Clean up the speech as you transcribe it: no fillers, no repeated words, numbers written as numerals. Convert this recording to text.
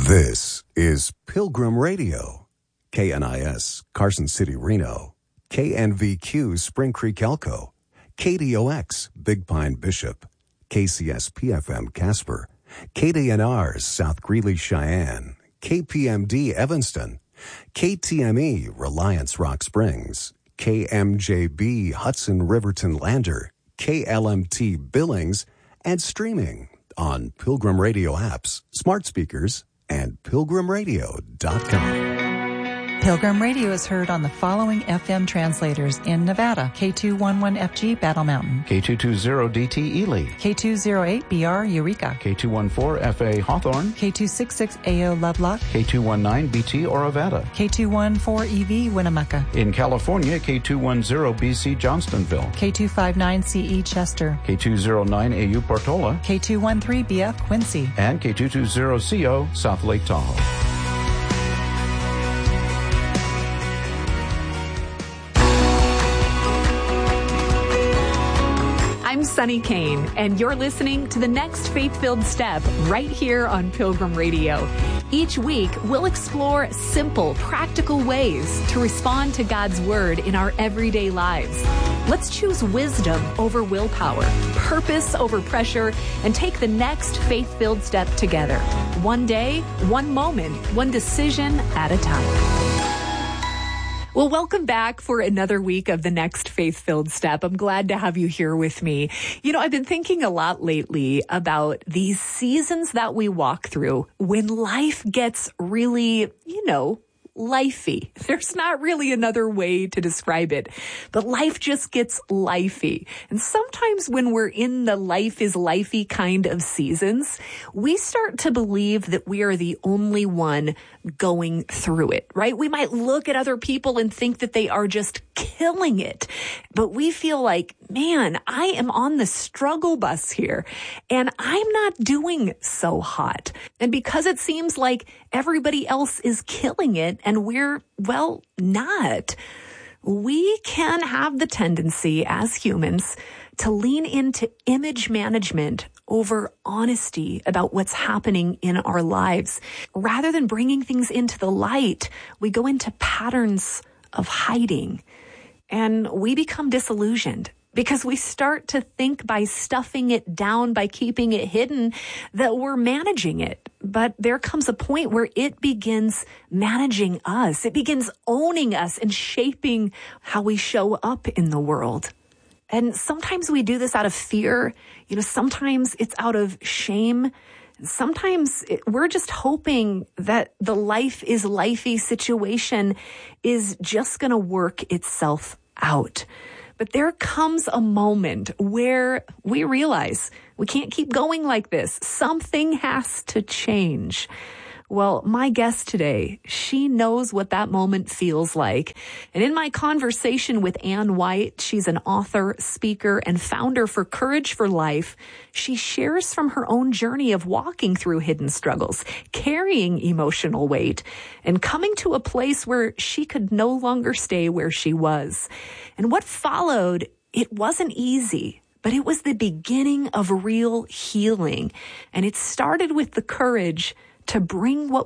This is Pilgrim Radio, KNIS, Carson City, Reno, KNVQ, Spring Creek, Elko, KDOX, Big Pine, Bishop, KCSP-FM, Casper, KDNR, South Greeley, Cheyenne, KPMD, Evanston, KTME, Reliance, Rock Springs, KMJB, Hudson, Riverton, Lander, KLMT, Billings, and streaming on Pilgrim Radio apps, smart speakers, and pilgrimradio.com. Pilgrim Radio is heard on the following FM translators in Nevada: K211FG Battle Mountain, K220DT Ely, K208BR Eureka, K214FA Hawthorne, K266AO Lovelock, K219BT Orovada, K214EV Winnemucca, in California, K210BC Johnstonville, K259CE Chester, K209AU Portola, K213BF Quincy, and K220CO South Lake Tahoe. I'm Sunny Kane, and you're listening to the next Faith-Filled Step right here on Pilgrim Radio. Each week, we'll explore simple, practical ways to respond to God's Word in our everyday lives. Let's choose wisdom over willpower, purpose over pressure, and take the next faith-filled step together. One day, one moment, one decision at a time. Well, welcome back for another week of the next Faith-Filled Step. I'm glad to have you here with me. You know, I've been thinking a lot lately about these seasons that we walk through when life gets really, lifey. There's not really another way to describe it, but life just gets lifey. And sometimes when we're in the life is lifey kind of seasons, we start to believe that we are the only one going through it, right? We might look at other people and think that they are just killing it, but we feel like, man, I am on the struggle bus here and I'm not doing so hot. And because it seems like everybody else is killing it and we're, not, we can have the tendency as humans to lean into image management over honesty about what's happening in our lives. Rather than bringing things into the light, we go into patterns of hiding and we become disillusioned because we start to think by stuffing it down, by keeping it hidden, that we're managing it. But there comes a point where it begins managing us. It begins owning us and shaping how we show up in the world. And sometimes we do this out of fear. Sometimes it's out of shame. Sometimes we're just hoping that the life is lifey situation is just going to work itself out. But there comes a moment where we realize we can't keep going like this. Something has to change. Well, my guest today, she knows what that moment feels like. And in my conversation with Ann White, she's an author, speaker, and founder for Courage for Life. She shares from her own journey of walking through hidden struggles, carrying emotional weight, and coming to a place where she could no longer stay where she was. And what followed, it wasn't easy, but it was the beginning of real healing. And it started with the courage to bring what